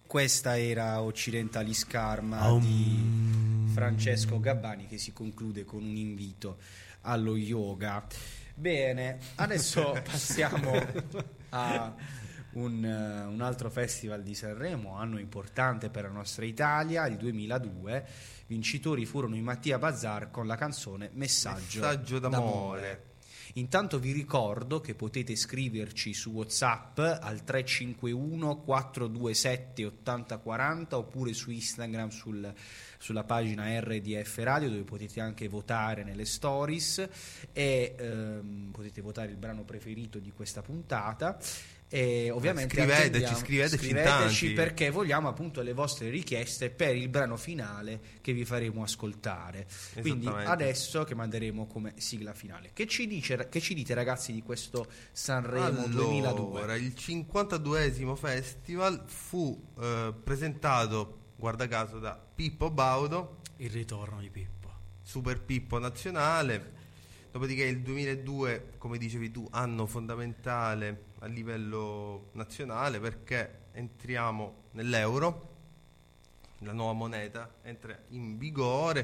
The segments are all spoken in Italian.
Questa era Occidentalis Karma di Francesco Gabbani, che si conclude con un invito allo yoga. Bene, adesso passiamo a un altro festival di Sanremo, anno importante per la nostra Italia, il 2002. Vincitori furono i Mattia Bazar con la canzone Messaggio d'amore. Intanto vi ricordo che potete scriverci su WhatsApp al 351 427 8040 oppure su Instagram sulla pagina RDF Radio, dove potete anche votare nelle stories e potete votare il brano preferito di questa puntata. E ovviamente scriveteci perché vogliamo appunto le vostre richieste per il brano finale che vi faremo ascoltare. Quindi adesso che manderemo come sigla finale, che ci dite ragazzi di questo Sanremo 2002? Il 52esimo festival fu presentato, guarda caso, da Pippo Baudo, il ritorno di Pippo, Super Pippo nazionale. Dopodiché il 2002, come dicevi tu, anno fondamentale a livello nazionale, perché entriamo nell'euro, la nuova moneta entra in vigore.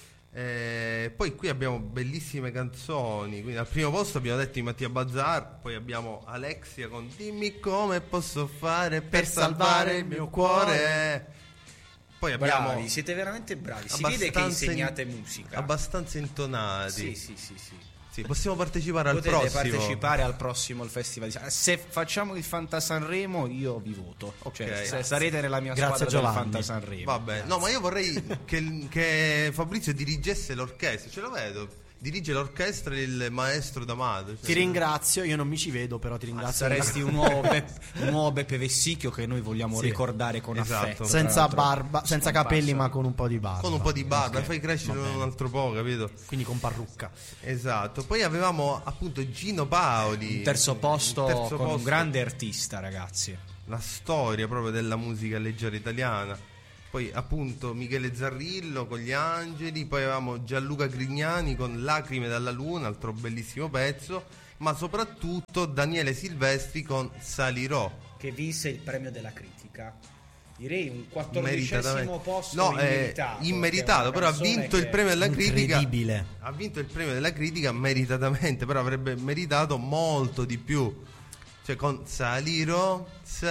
Poi qui abbiamo bellissime canzoni, quindi al primo posto abbiamo detto i Mattia Bazar, poi abbiamo Alexia con Dimmi come posso fare per salvare il mio cuore. Poi abbiamo bravi, siete veramente bravi, si vede che insegnate musica, abbastanza intonati. Sì, possiamo partecipare potete al prossimo. Partecipare al prossimo, il festival. Se facciamo il Fanta Sanremo io vi voto, okay. Cioè, sarete nella mia squadra del Fanta Sanremo. Vabbè, no, ma io vorrei che Fabrizio dirigesse l'orchestra, ce lo vedo. Dirige l'orchestra il maestro D'Amato. Ti ringrazio, io non mi ci vedo, però ti ringrazio. Saresti un nuovo Beppe Vessicchio che noi vogliamo ricordare con affetto. Senza barba, senza capelli, ma con un po' di barba. Con un po' di barba, fai crescere un altro po', capito? Quindi con parrucca. Esatto. Poi avevamo appunto Gino Paoli. Terzo posto con un grande artista, ragazzi. La storia proprio della musica leggera italiana. Poi appunto Michele Zarrillo con Gli Angeli, poi avevamo Gianluca Grignani con Lacrime dalla Luna, altro bellissimo pezzo, ma soprattutto Daniele Silvestri con Salirò, che vinse il premio della critica. Direi un 14° posto immeritato, però ha vinto il premio della critica. Incredibile. Ha vinto il premio della critica meritatamente, però avrebbe meritato molto di più. Cioè con Salirò.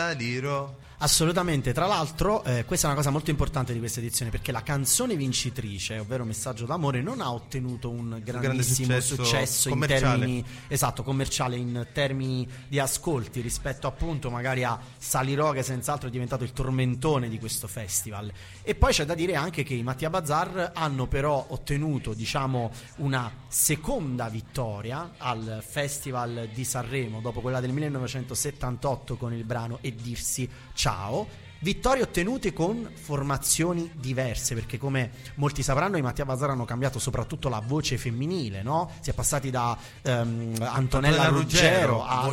Assolutamente, tra l'altro questa è una cosa molto importante di questa edizione, perché la canzone vincitrice, ovvero Messaggio d'amore, non ha ottenuto un grandissimo successo in termini commerciale, in termini di ascolti, rispetto appunto magari a Salirò, che senz'altro è diventato il tormentone di questo festival. E poi c'è da dire anche che i Mattia Bazar hanno però ottenuto, diciamo, una seconda vittoria al Festival di Sanremo dopo quella del 1978 con il brano E dirsi ciao. Vittorie ottenute con formazioni diverse, perché come molti sapranno i Mattia Bazar hanno cambiato soprattutto la voce femminile, no? Si è passati da Antonella Ruggero a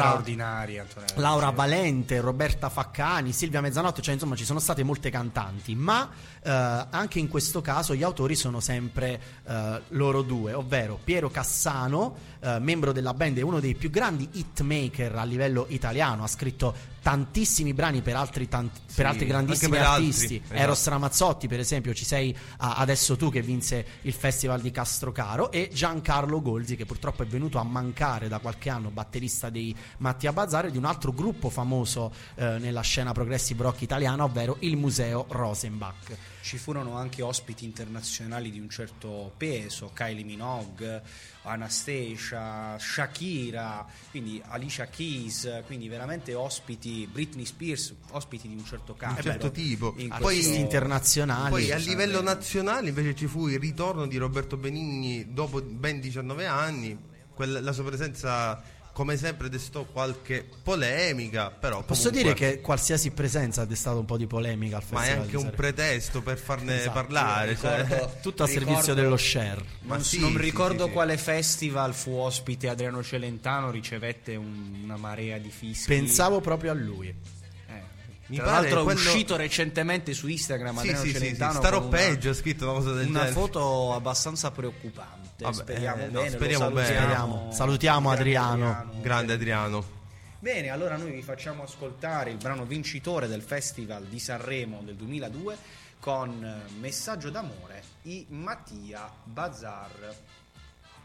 Laura Valente, Roberta Faccani, Silvia Mezzanotte, cioè insomma ci sono state molte cantanti, ma anche in questo caso gli autori sono sempre loro due, ovvero Piero Cassano, membro della band e uno dei più grandi hitmaker a livello italiano, ha scritto tantissimi brani per altri grandissimi artisti, Eros Ramazzotti per esempio, ci sei adesso tu, che vinse il festival di Castrocaro, e Giancarlo Golzi, che purtroppo è venuto a mancare da qualche anno, batterista dei Mattia Bazar e di un altro gruppo famoso nella scena progressive rock italiana, ovvero il Museo Rosenbach. Ci furono anche ospiti internazionali di un certo peso, Kylie Minogue, Anastasia, Shakira, quindi Alicia Keys, quindi veramente ospiti, Britney Spears, ospiti di un certo calibro, un certo tipo. Poi internazionali. Poi a livello nazionale invece ci fu il ritorno di Roberto Benigni dopo ben 19 anni, la sua presenza come sempre destò qualche polemica, però posso dire che qualsiasi presenza ha destato un po' di polemica al festival, ma è anche un pretesto per farne parlare, tutto a servizio dello share. Non ricordo quale festival fu ospite Adriano Celentano, ricevette una marea di fischi. Pensavo proprio a lui. Tra l'altro è uscito recentemente su Instagram Adriano Celentano, starò peggio, ha scritto una cosa del genere, una foto abbastanza preoccupante. Speriamo bene, speriamo bene. Salutiamo Adriano. Grande Adriano. Bene, allora noi vi facciamo ascoltare il brano vincitore del Festival di Sanremo del 2002 con Messaggio d'amore, i Mattia Bazar.